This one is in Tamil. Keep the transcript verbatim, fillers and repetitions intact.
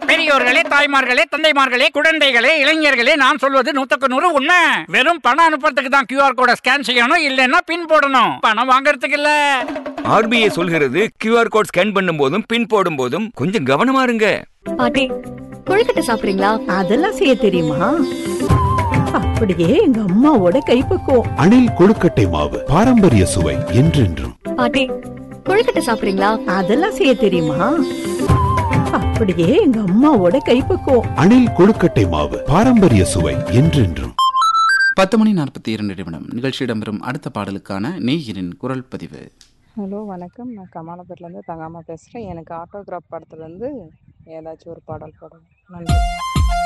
பெரியோர்களே, தாய்மார்களே, தந்தைமார்களே, குழந்தைகளே, இளைஞர்களே, நான் சொல்வது நூத்துக்கு நூறு உண்மை. வெறும் பணம் அனுப்புறதுக்கு தான் கியூஆர் கோட ஸ்கேன் செய்யணும், இல்லைன்னா பின் போடணும். பணம் வாங்குறதுக்கு இல்ல. ஆர்பிஐ சொல்கிறது கியூஆர் கோட் ஸ்கேன் பண்ணும் போதும் பின் போடும் போதும் கொஞ்சம் கவனமா இருங்க. பாட்டி, கொழுக்கட்டை சாப்பிடுறீங்களா? அதெல்லாம் செய்ய தெரியுமா? அப்படியே எங்க அம்மாவோட கைப்பக்குவம். அணில் கொழுக்கட்டை மாவு, பாரம்பரிய சுவை என்றென்றும். பாட்டி, கொழுக்கட்டை சாப்பிடுறீங்களா? அதெல்லாம் செய்ய தெரியுமா? அப்படியே எங்க அம்மாவோட கைப்பக்குவம். அணில் கொழுக்கட்டை மாவு, பாரம்பரிய சுவை என்றென்றும். பத்து மணி நாற்பத்தி இரண்டு நிமிடம். நிகழ்ச்சி இடம்பெறும் அடுத்த பாடலுக்கான நேயரின் குரல் பதிவு. ஹலோ, வணக்கம். நான் கமாலபேட்லேருந்து தங்காமல் பேசுகிறேன். எனக்கு ஆட்டோகிராஃப் படத்துலேருந்து ஏதாச்சும் ஒரு பாடல் பாடுங்க. நன்றி.